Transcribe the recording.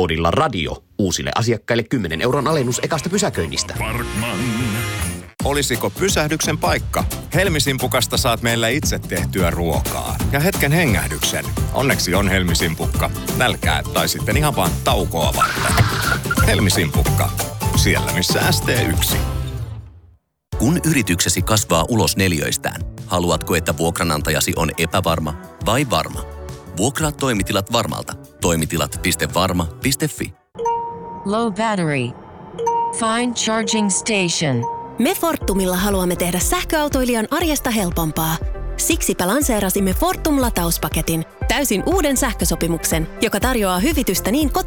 Koodilla radio uusille asiakkaille 10 € alennus ekasta pysäköinnistä. Olisiko pysähdyksen paikka? Helmisimpukasta saat meillä itse tehtyä ruokaa. Ja hetken hengähdyksen. Onneksi on Helmisimpukka. Nälkää tai sitten ihan vaan taukoa varten. Helmisimpukka. Siellä missä ST1. Kun yrityksesi kasvaa ulos neliöistään, haluatko, että vuokranantajasi on epävarma vai varma? Vuokraa toimitilat Varmalta. Toimitilat.varma.fi. Low battery. Find charging station. Me Fortumilla haluamme tehdä sähköautoilijan arjesta helpompaa. Siksipä lanseerasimme Fortum-latauspaketin, täysin uuden sähkösopimuksen, joka tarjoaa hyvitystä niin